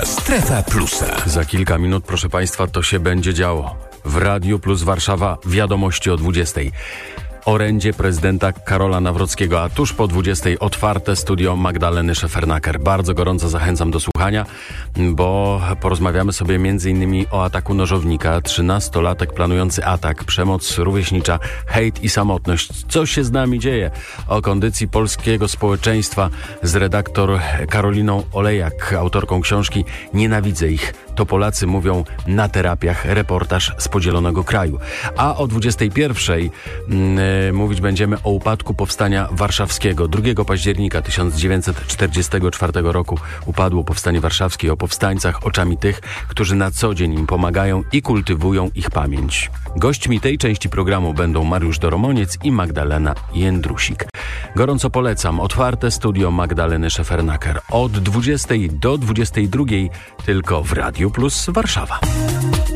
Strefa Plusa. Za kilka minut, proszę Państwa, to się będzie działo. W Radiu Plus Warszawa wiadomości o 20. Orędzie prezydenta Karola Nawrockiego, a tuż po 20 otwarte studio Magdaleny Szefernaker. Bardzo gorąco zachęcam do słuchania, bo porozmawiamy sobie m.in. o ataku nożownika, 13-latek planujący atak, przemoc rówieśnicza, hejt i samotność. Co się z nami dzieje? O kondycji polskiego społeczeństwa z redaktor Karoliną Olejak, autorką książki Nienawidzę ich. To Polacy mówią na terapiach. Reportaż z podzielonego kraju. A o 21 mówić będziemy o upadku Powstania Warszawskiego. 2 października 1944 roku upadło Powstanie Warszawskie. O powstańcach oczami tych, którzy na co dzień im pomagają i kultywują ich pamięć. Gośćmi tej części programu będą Mariusz Doromoniec i Magdalena Jędrusik. Gorąco polecam otwarte studio Magdaleny Szefernaker od 20 do 22 tylko w Radiu Plus Warszawa.